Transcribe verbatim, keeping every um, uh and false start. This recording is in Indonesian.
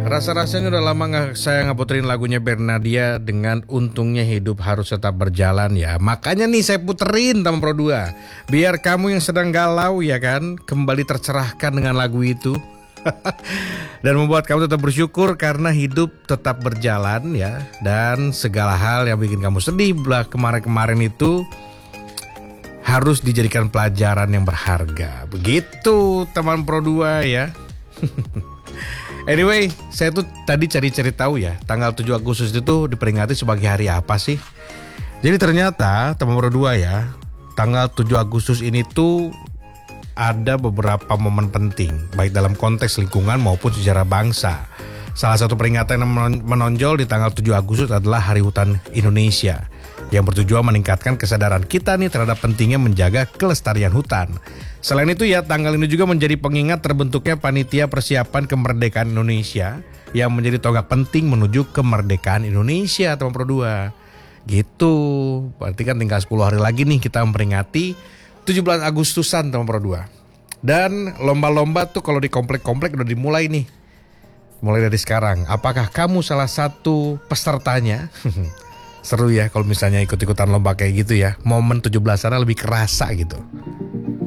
Rasa-rasanya udah lama gak saya ngeputerin lagunya Bernadia dengan Untungnya Hidup Harus Tetap Berjalan ya. Makanya nih saya puterin Taman Pro dua. Biar kamu yang sedang galau ya kan, kembali tercerahkan dengan lagu itu. Dan membuat kamu tetap bersyukur karena hidup tetap berjalan ya. Dan segala hal yang bikin kamu sedih belah kemarin-kemarin itu harus dijadikan pelajaran yang berharga. Begitu Taman Pro dua ya. Anyway, saya tuh tadi cari-cari tahu ya, tanggal tujuh Agustus itu diperingati sebagai hari apa sih? Jadi ternyata Taman Pro dua ya, tanggal tujuh Agustus ini tuh ada beberapa momen penting, baik dalam konteks lingkungan maupun sejarah bangsa. Salah satu peringatan yang menonjol di tanggal tujuh Agustus adalah Hari Hutan Indonesia, yang bertujuan meningkatkan kesadaran kita nih terhadap pentingnya menjaga kelestarian hutan. Selain itu ya, tanggal ini juga menjadi pengingat terbentuknya Panitia Persiapan Kemerdekaan Indonesia yang menjadi tonggak penting menuju kemerdekaan Indonesia Taman Pro dua. Gitu. Berarti kan tinggal sepuluh hari lagi nih kita memperingati tujuh belas Agustusan Taman Pro dua. Dan lomba-lomba tuh kalau di komplek-komplek udah dimulai nih. Mulai dari sekarang. Apakah kamu salah satu pesertanya? Seru ya kalau misalnya ikut-ikutan lomba kayak gitu ya. Momen tujuh belasan lebih kerasa gitu.